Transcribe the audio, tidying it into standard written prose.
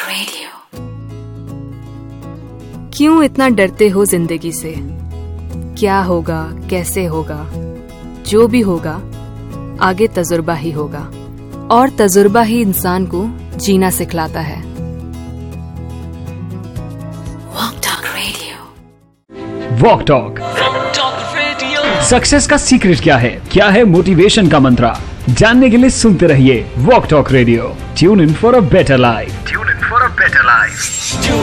क्यों इतना डरते हो जिंदगी से? क्या होगा, कैसे होगा? जो भी होगा आगे तजुर्बा ही होगा, और तजुर्बा ही इंसान को जीना सिखलाता है। Walk talk radio. सक्सेस का सीक्रेट क्या है मोटिवेशन का मंत्रा? जानने के लिए सुनते रहिए walk talk radio. Tune in for a better life.